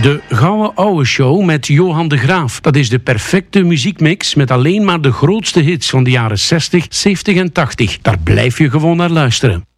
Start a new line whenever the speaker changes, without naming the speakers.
De Gouden Ouwe Show met Johan de Graaf. Dat is de perfecte muziekmix met alleen maar de grootste hits van de jaren 60, 70 en 80. Daar blijf je gewoon naar luisteren.